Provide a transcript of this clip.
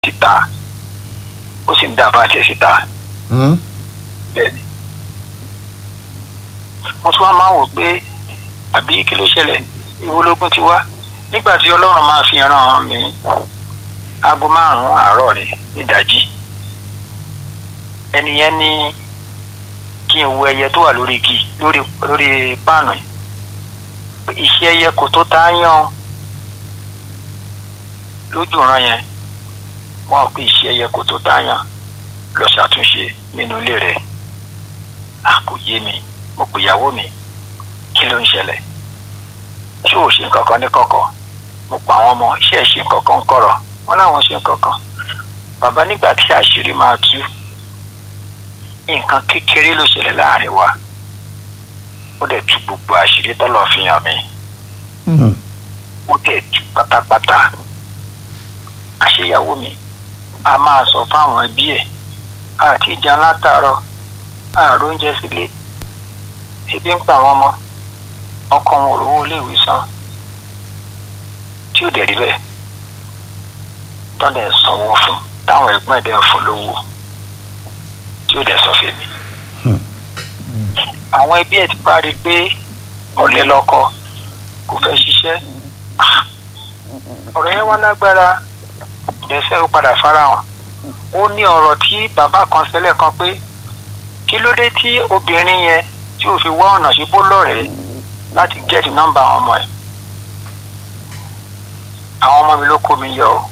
síta ó sì ń dá bá tiẹ̀ síta. Bẹ́ẹ̀ni mo tún wá máa wò pé àbí kí ló ṣẹlẹ̀ ìwológún ti wá nígbà tí Ọlọ́run máa fi ràn mí aago 5 àárọ̀ rẹ̀ nídàájí ẹni yẹn ní kí n wo ẹyẹ tó wà lórí igi lórí páànù iṣẹ́ ẹyẹ kò tó tá yàn lójú ọ̀ràn yẹn wọ́n pe iṣẹ́ ẹyẹ kò tó tá yàn lọ ṣàtúnṣe nínú ilé rẹ̀ kò yé mi mo pè ìyàwó mi kí ló ń ṣẹlẹ̀ ṣé ò ṣe nǹkan kan ní kọ̀kọ̀ mo pa àwọn ọmọ iṣẹ́ ṣe nǹkan kan kọ̀rọ̀ wọn láwọn ṣe nǹkan kan bàbá nígbà tí àṣírí máa tú nǹkan kékeré ló ṣẹlẹ̀ láàrin wa ó dẹ̀ tú gbogbo àṣírí tọ́lọ̀ fi hàn mí ó dẹ̀ tú pátápátá àṣeyàwó mi a máa sọ fáwọn ẹbí ẹ̀ àti ìjà látàárọ̀ ààrùn oúnjẹ sílé ebi ń pa àwọn ọmọ ọkọ wọn ò rówó iléèwé san tí ó dẹ̀ rí bẹ́ẹ̀ tọ́lẹ̀ sanwó fún táwọn ẹ̀gbọ́n ẹ̀dẹ̀ fún lówó tí ó dẹ̀ sọ fún mi. àwọn ẹbí ẹ̀ ti parí pé ọ̀lẹ lọ́kọ kò fẹ́ ṣiṣẹ́ ọ̀rọ̀ yẹn wá lágbára ìdẹ́sẹ̀ ó padà farahàn ó ní ọ̀rọ̀ tí bàbá kan ṣẹlẹ̀ kan pé kí ló dé tí obìnrin yẹn tí ó fi wá ọ̀nà sí bó lọ́rẹ̀ẹ́ láti gẹ́ẹ̀tì nọ́mbà àwọn ọmọ ẹ̀ àwọn ọmọ mi ló kó mi yọ